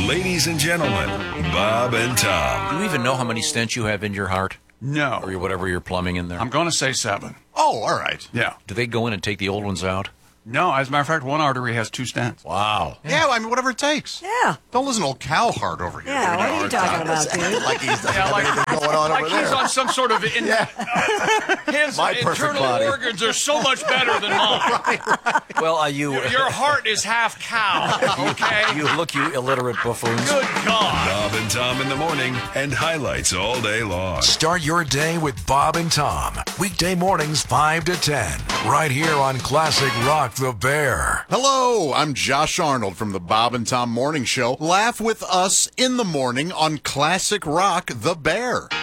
Ladies and gentlemen, Bob and Tom. Do you even know how many stents you have in your heart? No. Or whatever you're plumbing in there? I'm going to say 7. Oh, all right. Yeah. Do they go in and take the old ones out? No, as a matter of fact, one artery has 2 stents. Wow. Yeah, I mean, whatever it takes. Yeah. Don't listen to old Cowhart over here. Yeah, what are you talking about, dude? Like he's like going on like over he's there. on some sort of... his My perfect internal body. organs are so much better than mine. Well, Your heart is half cow, okay? you illiterate buffoons. Good God. Bob and Tom in the morning and highlights all day long. Start your day with Bob and Tom. Weekday mornings 5 to 10. Right here on Classic Rock the Bear. Hello, I'm Josh Arnold from the Bob and Tom Morning Show. Laugh with us in the morning on Classic Rock the Bear.